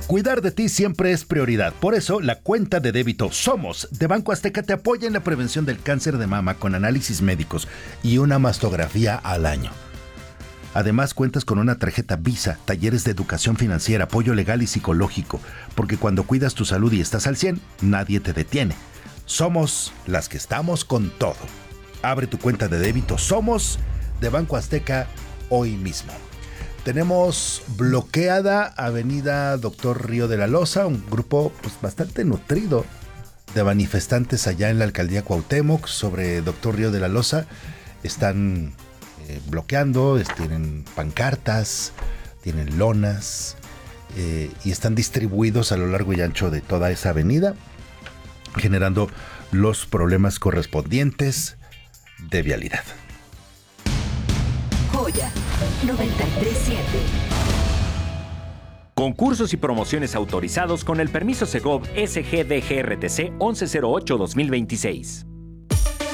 Cuidar de ti siempre es prioridad. Por eso, la cuenta de débito Somos de Banco Azteca te apoya en la prevención del cáncer de mama con análisis médicos y una mastografía al año. Además, cuentas con una tarjeta Visa, talleres de educación financiera, apoyo legal y psicológico, porque cuando cuidas tu salud y estás al 100, nadie te detiene. Somos las que estamos con todo. Abre tu cuenta de débito Somos de Banco Azteca hoy mismo. Tenemos bloqueada Avenida Doctor Río de la Loza, un grupo bastante nutrido de manifestantes allá en la alcaldía Cuauhtémoc sobre Doctor Río de la Loza. Están bloqueando, tienen pancartas, tienen lonas y están distribuidos a lo largo y ancho de toda esa avenida, generando los problemas correspondientes de vialidad. Joya 93.7. Concursos y promociones autorizados con el permiso Segov SGDGRTC 1108-2026.